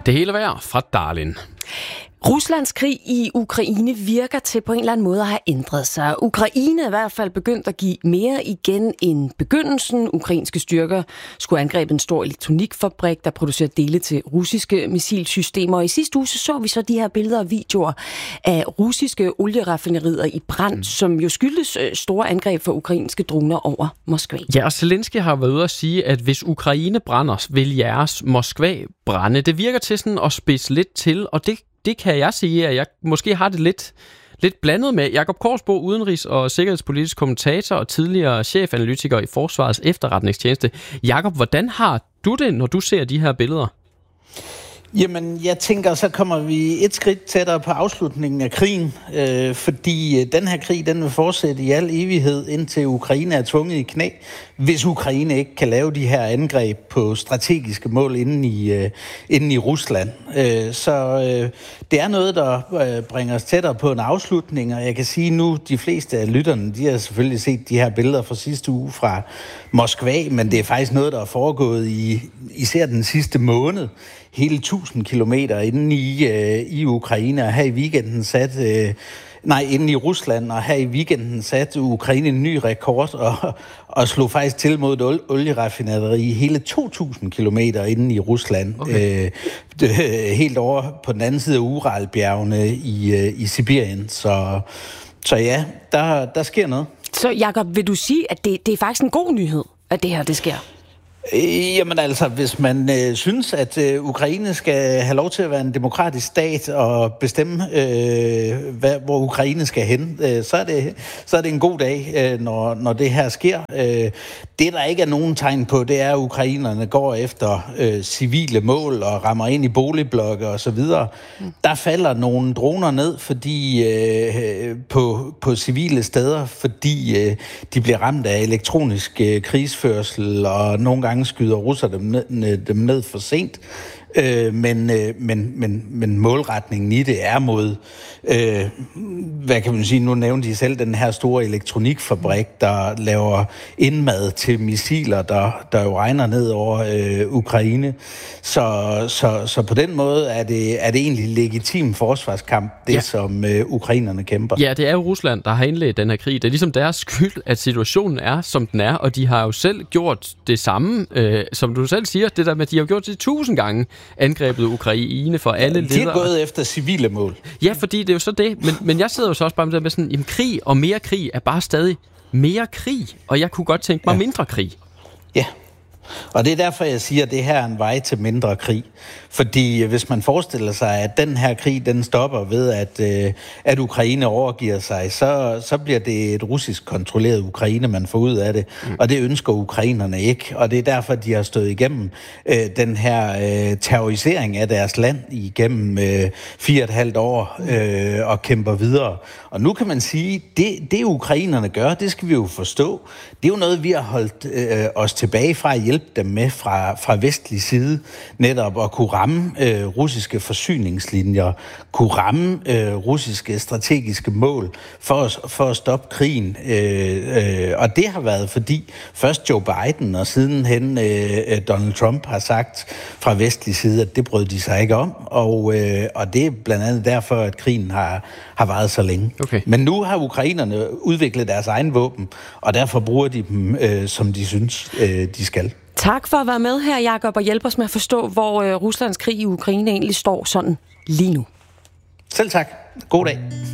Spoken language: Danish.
Det hele værd fra Darlin. Ruslands krig i Ukraine virker til på en eller anden måde at have ændret sig. Ukraine er i hvert fald begyndt at give mere igen end begyndelsen. Ukrainske styrker skulle angribe en stor elektronikfabrik, der producerer dele til russiske missilsystemer. Og i sidste uge så vi så de her billeder og videoer af russiske olieraffinerier i brand, som jo skyldes store angreb for ukrainske droner over Moskva. Ja, og Zelensky har været ude at sige, at hvis Ukraine brænder, vil jeres Moskva brænde. Det virker til sådan at spidse lidt til, og det kan jeg sige, at jeg måske har det lidt blandet med. Jakob Korsbo, udenrigs- og sikkerhedspolitisk kommentator og tidligere chefanalytiker i Forsvarets efterretningstjeneste. Jakob, hvordan har du det, når du ser de her billeder? Jamen, jeg tænker, så kommer vi et skridt tættere på afslutningen af krigen, fordi den her krig, den vil fortsætte i al evighed, indtil Ukraine er tvunget i knæ, hvis Ukraine ikke kan lave de her angreb på strategiske mål inde i Rusland. Så det er noget, der bringer os tættere på en afslutning, og jeg kan sige nu, de fleste af lytterne, de har selvfølgelig set de her billeder fra sidste uge fra Moskva, men det er faktisk noget, der er foregået i især den sidste måned. Hele 1000 kilometer inde i Ukraine, og her i weekenden inde i Rusland, og her i weekenden satte Ukraine en ny rekord og slog faktisk til mod et olieraffinaderi hele 2000 kilometer inde i Rusland. Okay. Helt over på den anden side af Uralbjergene i Sibirien. Så ja, der sker noget. Så Jakob, vil du sige, at det er faktisk en god nyhed, at det her det sker? Jamen altså, hvis man synes, at Ukraine skal have lov til at være en demokratisk stat og bestemme, hvor Ukraine skal hen, så er det en god dag, når det her sker. Det, der ikke er nogen tegn på, det er, at ukrainerne går efter civile mål og rammer ind i boligblokke og så videre. Der falder nogle droner ned, fordi på civile steder, fordi de bliver ramt af elektronisk krigsførsel, og nogle gange skyder russer dem ned for sent. Men målretningen i det er mod, hvad kan man sige, nu nævnte de selv den her store elektronikfabrik, der laver indmad til missiler, der jo regner ned over Ukraine. Så på den måde er det egentlig legitim forsvarskamp, som ukrainerne kæmper. Ja, det er jo Rusland, der har indledt den her krig. Det er ligesom deres skyld, at situationen er, som den er, og de har jo selv gjort det samme, som du selv siger, det der med, at de har gjort det 1000 gange, angrebet Ukraine for alle ledere. De er gået efter civile mål. Ja, fordi det er jo så det. Men jeg sidder jo så også bare med sådan, jamen krig og mere krig er bare stadig mere krig, og jeg kunne godt tænke mig mindre krig. Ja. Og det er derfor, jeg siger, at det her er en vej til mindre krig. Fordi hvis man forestiller sig, at den her krig, den stopper ved, at Ukraine overgiver sig, så bliver det et russisk kontrolleret Ukraine, man får ud af det. Og det ønsker ukrainerne ikke. Og det er derfor, de har stået igennem den her terrorisering af deres land igennem 4,5 år og kæmper videre. Og nu kan man sige, det ukrainerne gør, det skal vi jo forstå. Det er jo noget, vi har holdt os tilbage fra at hjælpe dem med fra vestlig side, netop at kunne ramme russiske kunne ramme russiske strategiske mål for at stoppe krigen. Og det har været fordi først Joe Biden og sidenhen Donald Trump har sagt fra vestlig side, at det brød de sig ikke om. Og det er blandt andet derfor, at krigen har varet så længe. Okay. Men nu har ukrainerne udviklet deres egen våben, og derfor bruger de dem, som de synes, de skal. Tak for at være med her, Jakob, og hjælpe os med at forstå, hvor Ruslands krig i Ukraine egentlig står sådan lige nu. Selv tak. God dag.